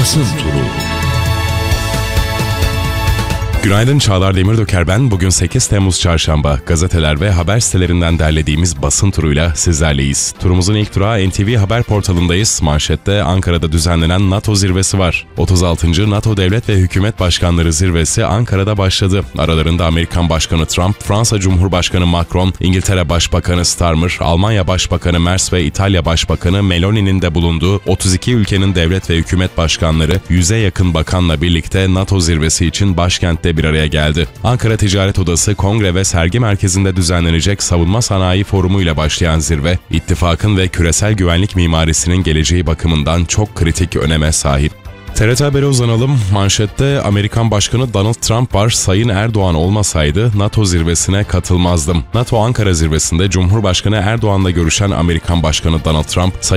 Basın Turu. Günaydın, Çağlar Demirdöker ben. Bugün 8 Temmuz Çarşamba. Gazeteler ve haber sitelerinden derlediğimiz basın turuyla sizlerleyiz. Turumuzun ilk durağı NTV Haber portalındayız. Manşette Ankara'da düzenlenen NATO zirvesi var. 36. NATO Devlet ve Hükümet Başkanları Zirvesi Ankara'da başladı. Aralarında Amerikan Başkanı Trump, Fransa Cumhurbaşkanı Macron, İngiltere Başbakanı Starmer, Almanya Başbakanı Merz ve İtalya Başbakanı Meloni'nin de bulunduğu 32 ülkenin devlet ve hükümet başkanları 100'e yakın bakanla birlikte NATO zirvesi için başkentte bir araya geldi. Ankara Ticaret Odası Kongre ve Sergi Merkezi'nde düzenlenecek Savunma Sanayi Forumu ile başlayan zirve, ittifakın ve küresel güvenlik mimarisinin geleceği bakımından çok kritik öneme sahip. TRT Haber'e uzanalım. Manşette Amerikan Başkanı Donald Trump var. Sayın Erdoğan olmasaydı NATO zirvesine katılmazdım. NATO Ankara zirvesinde Cumhurbaşkanı Erdoğan'la görüşen Amerikan Başkanı Donald Trump,